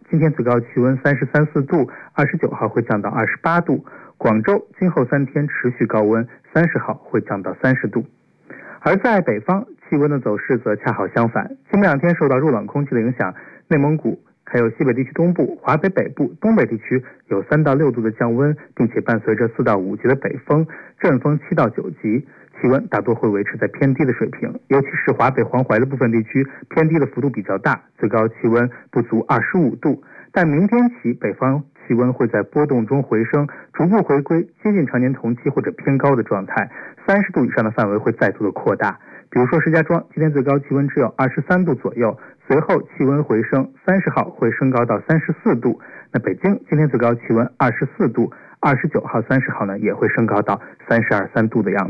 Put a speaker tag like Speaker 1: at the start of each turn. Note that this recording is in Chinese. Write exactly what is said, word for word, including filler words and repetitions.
Speaker 1: 今天最高气温三十三四度，二十九号会降到二十八度。广州今后三天持续高温，三十号会降到三十度。而在北方，气温的走势则恰好相反。今明两天受到弱冷空气的影响，内蒙古还有西北地区东部、华北北部、东北地区有三到六度的降温，并且伴随着四到五级的北风，阵风七到九级，气温大多会维持在偏低的水平。尤其是华北黄淮的部分地区，偏低的幅度比较大，最高气温不足二十五度。但明天起，北方气温会在波动中回升，逐步回归接近常年同期或者偏高的状态，三十度以上的范围会再度的扩大。比如说石家庄今天最高气温只有二十三度左右，随后气温回升，三十号会升高到三十四度。那北京今天最高气温二十四度，二十九号、三十号呢也会升高到三十二三度的样子。